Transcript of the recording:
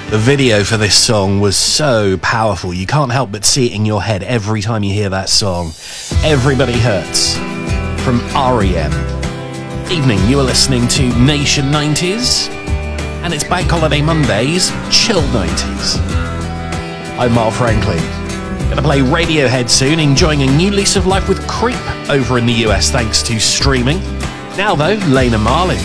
The video for this song was so powerful. You can't help but see it in your head every time you hear that song. Everybody Hurts from R.E.M. Evening, you are listening to Nation 90s, and it's Bank Holiday Mondays, Chill 90s. I'm Mark Franklin. Gonna play Radiohead soon, enjoying a new lease of life with Creep over in the US thanks to streaming. Now though, Lena Marlin.